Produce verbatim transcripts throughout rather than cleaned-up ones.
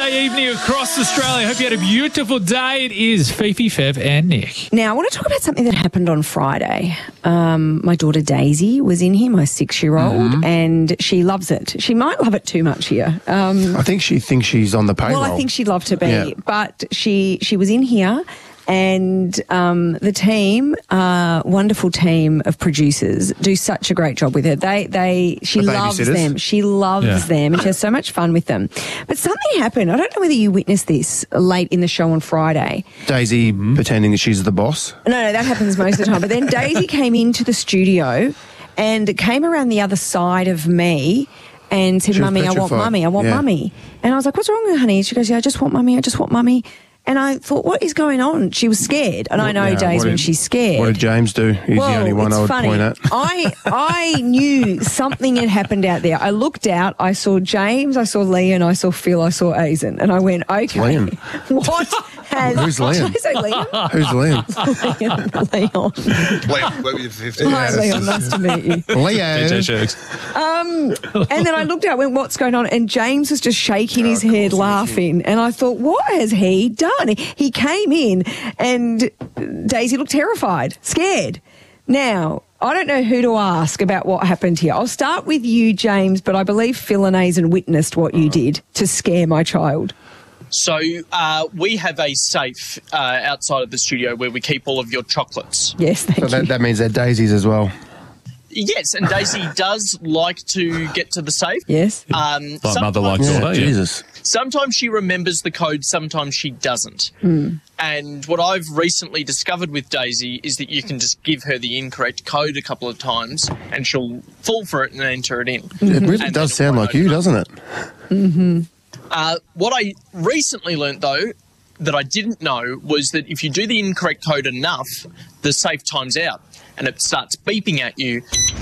Thursday evening across Australia. Hope you had a beautiful day. It is Fifi, Fev and Nick. Now, I want to talk about something that happened on Friday. Um, my daughter Daisy was in here, my six-year-old, mm-hmm. and she loves it. She might love it too much here. Um, I think she thinks she's on the payroll. well, I think she'd love to be, Yeah. but she she was in here. And um, the team, uh, wonderful team of producers, do such a great job with her. They, they, she The loves babysitters? them. She loves Yeah. them, and she has so much fun with them. But something happened. I don't know whether you witnessed this late in the show on Friday. Daisy pretending that she's the boss. No, no, that happens most of the time. But then Daisy came into the studio and came around the other side of me and said, She was "Mummy, I want petrified. mummy. I want Yeah. mummy." And I was like, "What's wrong with you, honey?" She goes, "Yeah, I just want mummy. I just want mummy." And I thought, what is going on? She was scared. And I know Yeah, days what when did- she's scared. What did James do? He's well, the only one it's I would funny. point at. I I knew something had happened out there. I looked out, I saw James, I saw Liam, I saw Phil, I saw Aizen. And I went, okay, Liam. what has... Who's Liam? Did I say Liam? Who's Liam? Liam. Leon. Liam, let me fifteen. Hi, Leon. Nice to meet you. Leo. Um, and then I looked out, went, what's going on? And James was just shaking his head, laughing. And I thought, what has he done? He came in and Daisy looked terrified, scared. Now, I don't know who to ask about what happened here. I'll start with you, James, but I believe Phil and Aizen witnessed what you did to scare my child. So uh, we have a safe uh, outside of the studio where we keep all of your chocolates. Yes, thank So you. that, that means they're Daisy's as well. Yes, and Daisy does like to get to the safe. Yes. Um, Like mother sometimes- likes Yeah, all day. Jesus. Sometimes she remembers the code, sometimes she doesn't. Mm. And what I've recently discovered with Daisy is that you can just give her the incorrect code a couple of times and she'll fall for it and enter it in. It really And does then sound it'll like you, open up. doesn't it? Mm-hmm. Uh, what I recently learnt, though, that I didn't know was that if you do the incorrect code enough, the safe times out and it starts beeping at you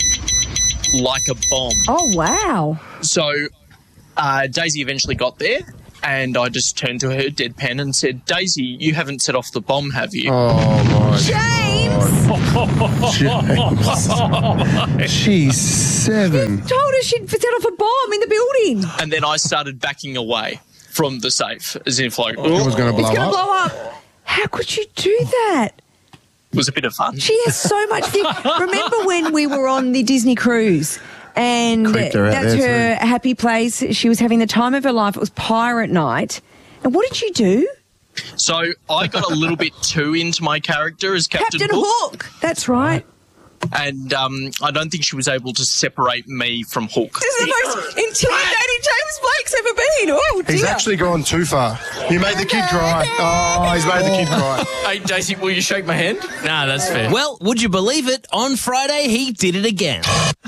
like a bomb. Oh, wow. So uh, Daisy eventually got there and I just turned to her deadpan and said, Daisy, you haven't set off the bomb, have you? Oh, my James! James. She's seven. Told her she'd set off a bomb in the building. And then I started backing away from the safe as if like, It was going to blow It's going to up. blow up. How could you do that? it was a bit of fun. She has so much fear. Remember when we were on the Disney cruise and Creeped her out that's there her happy place. She was having the time of her life. It was pirate night. And what did you do? So I got a little bit too into my character as Captain, Captain Hook. Hook. That's right. And um, I don't think she was able to separate me from Hook. This is the most intimidating James Blake's ever been. Oh, dear. He's actually gone too far. You made the kid cry. Oh, he's made the kid cry. Hey, Daisy, will you shake my hand? Nah, that's fair. Well, would you believe it? On Friday, he did it again.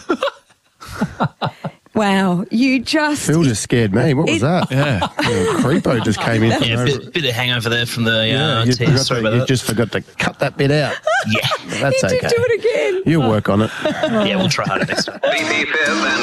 Wow. You just... Phil just scared me. What was It- that? Yeah. Little creepo just came in. From Yeah, over- bit, bit of hangover there from the Yeah, uh, you, tea. forgot Sorry to, about you that. just forgot to cut that bit out. Yeah, That's you okay. did do it again. You'll work on it. yeah, we'll try harder next time. Fifi, Fev and